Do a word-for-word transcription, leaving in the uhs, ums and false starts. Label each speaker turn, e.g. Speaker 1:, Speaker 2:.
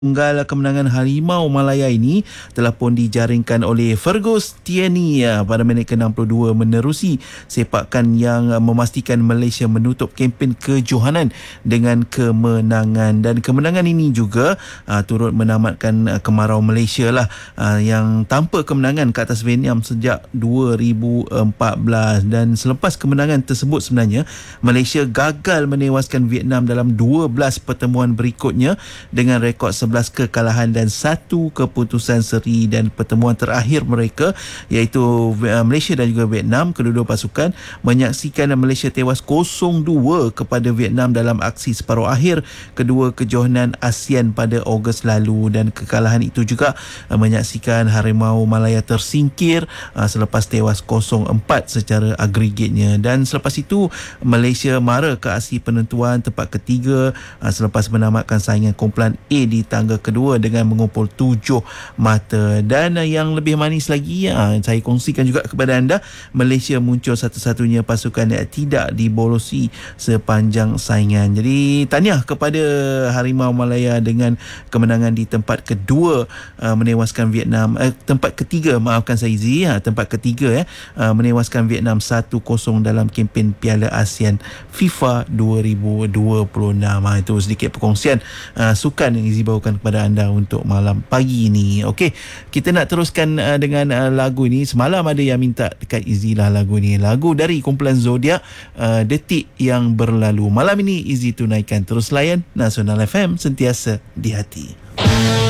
Speaker 1: Tunggal kemenangan Harimau Malaya ini telah pun dijaringkan oleh Fergus Tierney pada minit ke enam puluh dua menerusi sepakan yang memastikan Malaysia menutup kempen kejohanan dengan kemenangan, dan kemenangan ini juga uh, turut menamatkan uh, kemarau Malaysia lah uh, yang tanpa kemenangan ke atas Vietnam sejak dua ribu empat belas. Dan selepas kemenangan tersebut sebenarnya Malaysia gagal menewaskan Vietnam dalam dua belas pertemuan berikutnya dengan rekod sebelas kekalahan dan satu keputusan seri, dan pertemuan terakhir mereka iaitu Malaysia dan juga Vietnam, kedua-dua pasukan menyaksikan Malaysia tewas kosong dua kepada Vietnam dalam aksi separuh akhir kedua kejohanan ASEAN pada Ogos lalu, dan kekalahan itu juga menyaksikan Harimau Malaya tersingkir selepas tewas kosong empat secara agregatnya. Dan selepas itu Malaysia mara ke aksi penentuan tempat ketiga selepas menamatkan saingan kumpulan A di tangga kedua dengan mengumpul tujuh mata. Dan yang lebih manis lagi, saya kongsikan juga kepada anda, Malaysia muncul satu-satunya pasukan yang tidak dibolosi sepanjang saingan. Jadi tahniah kepada Harimau Malaya dengan kemenangan di tempat kedua, uh, menewaskan Vietnam, eh, tempat ketiga maafkan saya Izzy, ha, tempat ketiga eh, uh, menewaskan Vietnam satu kosong dalam kempen Piala ASEAN FIFA dua ribu dua puluh enam. Ha, itu sedikit perkongsian uh, sukan yang Izzy bawakan kepada anda untuk malam pagi ini. Okey, kita nak teruskan uh, dengan uh, lagu ini. Semalam ada yang minta dekat Izzy lah lagu ni, lagu dari kumpulan Zodiac, uh, Detik Yang Berlalu. Malam ini Izzy tunaikan. Terus layan Nasional F M, sentiasa di hati.